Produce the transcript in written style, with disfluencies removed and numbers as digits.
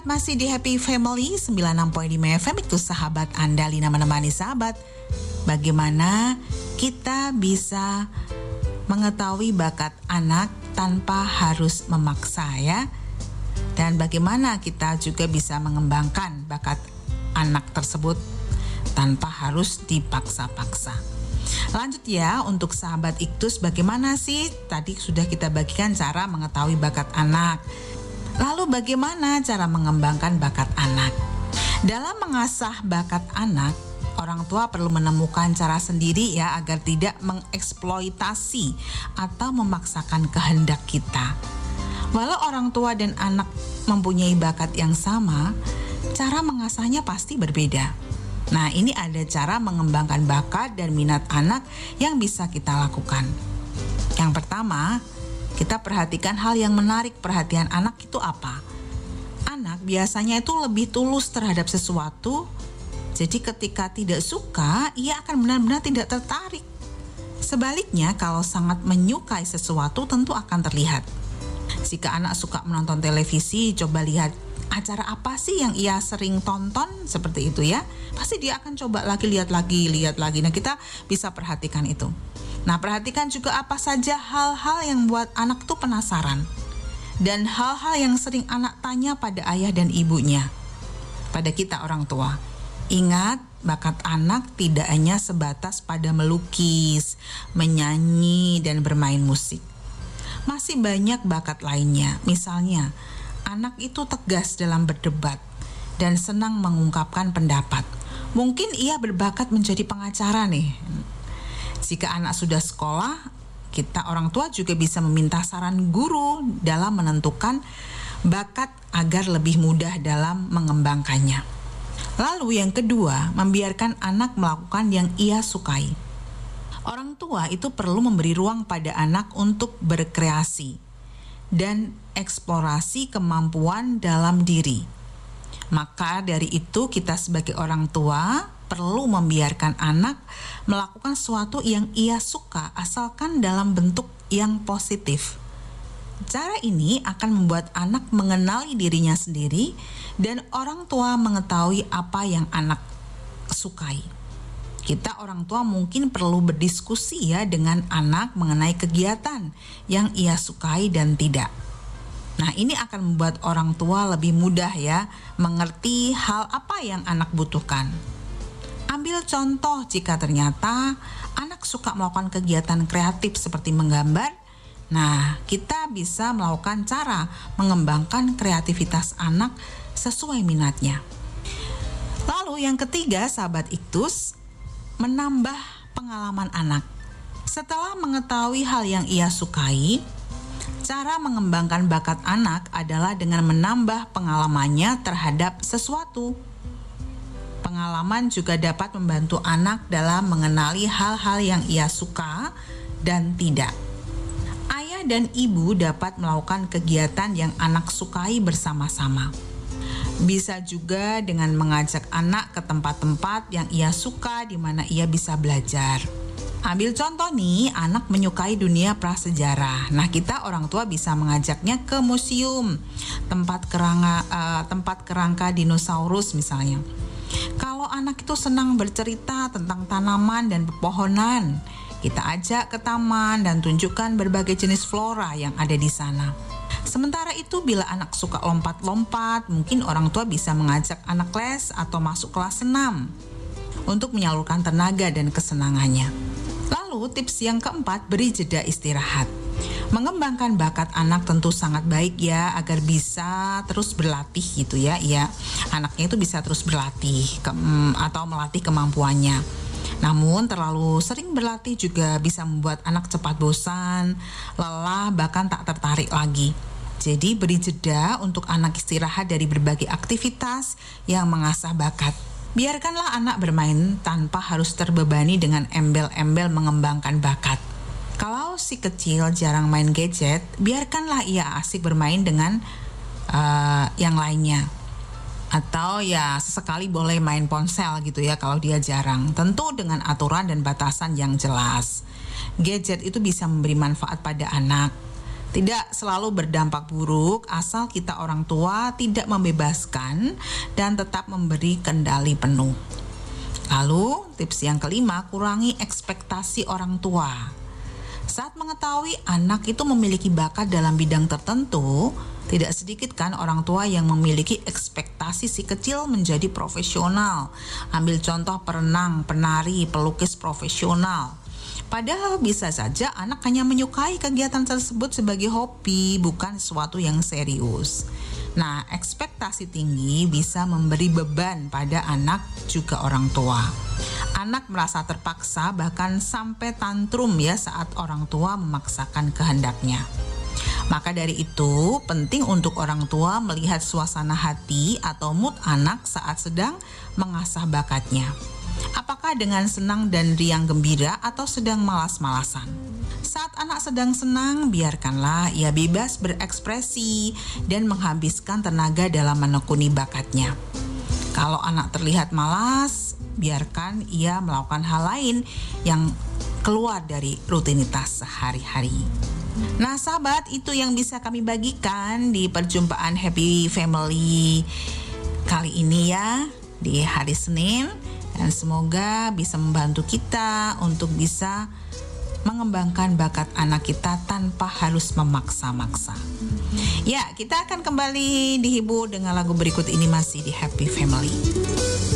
masih di Happy Family 96.5 FM, itu sahabat Andalina menemani sahabat. Bagaimana kita bisa mengetahui bakat anak tanpa harus memaksa ya. Dan bagaimana kita juga bisa mengembangkan bakat anak tersebut tanpa harus dipaksa-paksa. Lanjut ya, untuk sahabat Iktus, bagaimana sih? Tadi sudah kita bagikan cara mengetahui bakat anak. Lalu bagaimana cara mengembangkan bakat anak? Dalam mengasah bakat anak, orang tua perlu menemukan cara sendiri ya agar tidak mengeksploitasi atau memaksakan kehendak kita. Walau orang tua dan anak mempunyai bakat yang sama, cara mengasahnya pasti berbeda. Nah, ini ada cara mengembangkan bakat dan minat anak yang bisa kita lakukan. Yang pertama, kita perhatikan hal yang menarik perhatian anak itu apa. Anak biasanya itu lebih tulus terhadap sesuatu, jadi ketika tidak suka, ia akan benar-benar tidak tertarik. Sebaliknya, kalau sangat menyukai sesuatu tentu akan terlihat. Jika anak suka menonton televisi, coba lihat acara apa sih yang ia sering tonton, seperti itu ya. Pasti dia akan coba lihat lagi. Nah, kita bisa perhatikan itu. Nah, perhatikan juga apa saja hal-hal yang buat anak tuh penasaran. Dan hal-hal yang sering anak tanya pada ayah dan ibunya. Pada kita orang tua. Ingat, bakat anak tidak hanya sebatas pada melukis, menyanyi, dan bermain musik. Masih banyak bakat lainnya. Misalnya, anak itu tegas dalam berdebat dan senang mengungkapkan pendapat. Mungkin ia berbakat menjadi pengacara nih. Jika anak sudah sekolah, kita orang tua juga bisa meminta saran guru dalam menentukan bakat agar lebih mudah dalam mengembangkannya. Lalu yang kedua, membiarkan anak melakukan yang ia sukai. Orang tua itu perlu memberi ruang pada anak untuk berkreasi dan eksplorasi kemampuan dalam diri. Maka dari itu kita sebagai orang tua perlu membiarkan anak melakukan sesuatu yang ia suka asalkan dalam bentuk yang positif. Cara ini akan membuat anak mengenali dirinya sendiri dan orang tua mengetahui apa yang anak sukai. Kita orang tua mungkin perlu berdiskusi ya dengan anak mengenai kegiatan yang ia sukai dan tidak. Nah, ini akan membuat orang tua lebih mudah ya mengerti hal apa yang anak butuhkan. Ambil contoh jika ternyata anak suka melakukan kegiatan kreatif seperti menggambar. Nah, kita bisa melakukan cara mengembangkan kreativitas anak sesuai minatnya. Lalu yang ketiga, sahabat Iktus, menambah pengalaman anak. Setelah mengetahui hal yang ia sukai, cara mengembangkan bakat anak adalah dengan menambah pengalamannya terhadap sesuatu. Pengalaman juga dapat membantu anak dalam mengenali hal-hal yang ia suka dan tidak. Ayah dan ibu dapat melakukan kegiatan yang anak sukai bersama-sama. Bisa juga dengan mengajak anak ke tempat-tempat yang ia suka di mana ia bisa belajar. Ambil contoh nih, anak menyukai dunia prasejarah. Nah, kita orang tua bisa mengajaknya ke museum, tempat kerangka dinosaurus misalnya. Kalau anak itu senang bercerita tentang tanaman dan pepohonan, kita ajak ke taman dan tunjukkan berbagai jenis flora yang ada di sana. Sementara itu, bila anak suka lompat-lompat, mungkin orang tua bisa mengajak anak les atau masuk kelas senam untuk menyalurkan tenaga dan kesenangannya. Lalu tips yang keempat, beri jeda istirahat. Mengembangkan bakat anak tentu sangat baik ya agar bisa terus berlatih gitu ya. Ya, anaknya itu bisa terus berlatih atau melatih kemampuannya. Namun terlalu sering berlatih juga bisa membuat anak cepat bosan, lelah, bahkan tak tertarik lagi. Jadi beri jeda untuk anak istirahat dari berbagai aktivitas yang mengasah bakat. Biarkanlah anak bermain tanpa harus terbebani dengan embel-embel mengembangkan bakat. Kalau si kecil jarang main gadget, biarkanlah ia asik bermain dengan yang lainnya. Atau ya sesekali boleh main ponsel gitu ya kalau dia jarang. Tentu dengan aturan dan batasan yang jelas. Gadget itu bisa memberi manfaat pada anak, Tidak selalu berdampak buruk asal kita orang tua tidak membebaskan dan tetap memberi kendali penuh. Lalu, tips yang kelima, kurangi ekspektasi orang tua. Saat mengetahui anak itu memiliki bakat dalam bidang tertentu, tidak sedikit kan orang tua yang memiliki ekspektasi si kecil menjadi profesional. Ambil contoh perenang, penari, pelukis profesional. Padahal bisa saja anak hanya menyukai kegiatan tersebut sebagai hobi, bukan sesuatu yang serius. Nah, ekspektasi tinggi bisa memberi beban pada anak juga orang tua. Anak merasa terpaksa bahkan sampai tantrum ya saat orang tua memaksakan kehendaknya. Maka dari itu, penting untuk orang tua melihat suasana hati atau mood anak saat sedang mengasah bakatnya. Apakah dengan senang dan riang gembira atau sedang malas-malasan? Saat anak sedang senang, biarkanlah ia bebas berekspresi dan menghabiskan tenaga dalam menekuni bakatnya. Kalau anak terlihat malas, biarkan ia melakukan hal lain yang keluar dari rutinitas sehari-hari. Nah, sahabat, itu yang bisa kami bagikan di perjumpaan Happy Family kali ini ya, di hari Senin. Dan semoga bisa membantu kita untuk bisa mengembangkan bakat anak kita tanpa harus memaksa-maksa. Ya, kita akan kembali dihibur dengan lagu berikut ini masih di Happy Family.